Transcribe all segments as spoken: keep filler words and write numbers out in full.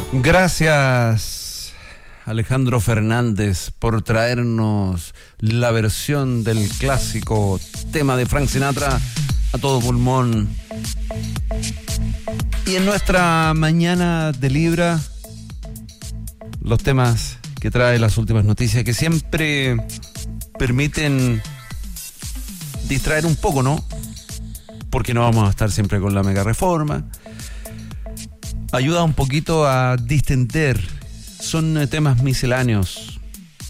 Gracias, Alejandro Fernández, por traernos la versión del clásico tema de Frank Sinatra a todo pulmón. Y en nuestra mañana de Libra, los temas que trae las últimas noticias, que siempre permiten distraer un poco, ¿no? Porque no vamos a estar siempre con la mega reforma. Ayuda un poquito a distender. Son eh, temas misceláneos.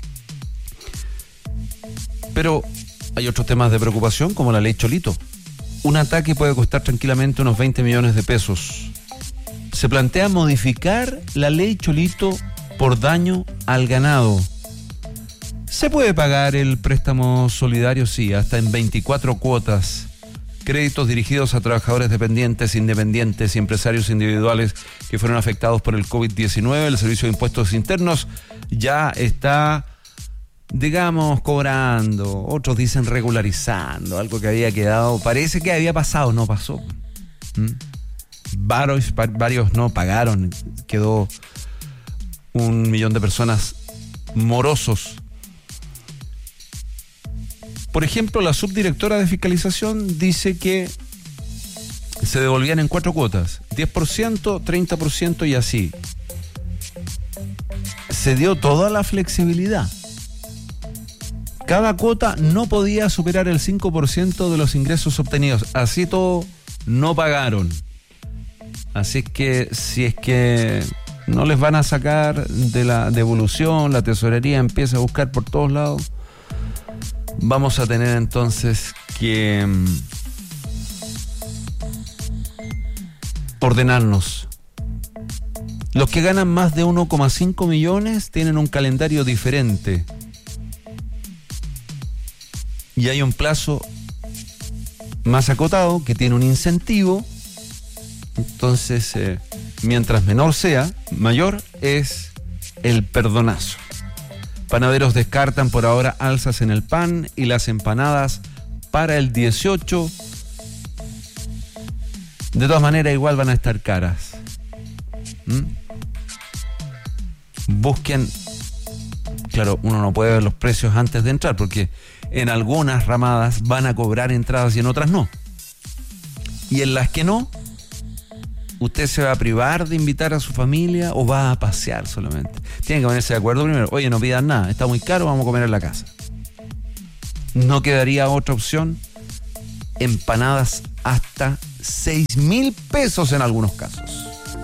Pero hay otros temas de preocupación, como la ley Cholito. Un ataque puede costar tranquilamente unos veinte millones de pesos. Se plantea modificar la ley Cholito por daño al ganado. ¿Se puede pagar el préstamo solidario? Sí, hasta en veinticuatro cuotas. Créditos dirigidos a trabajadores dependientes, independientes y empresarios individuales que fueron afectados por el COVID diecinueve. El Servicio de Impuestos Internos ya está, digamos, cobrando. Otros dicen regularizando, algo que había quedado, parece que había pasado, no pasó. ¿Mm? Varios, varios no pagaron, quedó un millón de personas morosos. Por ejemplo, la subdirectora de fiscalización dice que se devolvían en cuatro cuotas, diez por ciento, treinta por ciento y así. Se dio toda la flexibilidad. Cada cuota no podía superar el cinco por ciento de los ingresos obtenidos. Así todo, no pagaron. Así que si es que no les van a sacar de la devolución, la tesorería empieza a buscar por todos lados, vamos a tener entonces que um, ordenarnos. Los que ganan más de uno coma cinco millones tienen un calendario diferente. Y hay un plazo más acotado que tiene un incentivo. Entonces, eh, mientras menor sea, mayor es el perdonazo. Panaderos descartan por ahora alzas en el pan y las empanadas para el dieciocho. De todas maneras, igual van a estar caras. ¿Mm? Busquen. Claro, uno no puede ver los precios antes de entrar porque en algunas ramadas van a cobrar entradas y en otras no. Y en las que no, ¿usted se va a privar de invitar a su familia o va a pasear solamente? Tienen que ponerse de acuerdo primero. Oye, no pidan nada, está muy caro, vamos a comer en la casa. No quedaría otra opción. Empanadas hasta seis mil pesos en algunos casos.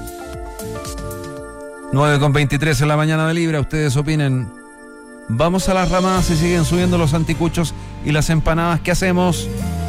nueve con veintitrés en la mañana de Libra. Ustedes opinen. Vamos a las ramadas y siguen subiendo los anticuchos y las empanadas. ¿Qué hacemos?